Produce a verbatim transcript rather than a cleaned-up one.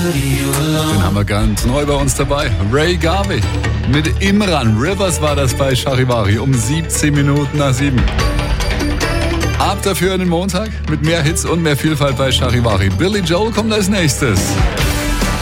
Den haben wir ganz neu bei uns dabei. Ray Garvey mit Imran. Rivers war das bei Charivari um siebzehn Minuten nach sieben. Ab dafür in den Montag mit mehr Hits und mehr Vielfalt bei Charivari. Billy Joel kommt als nächstes.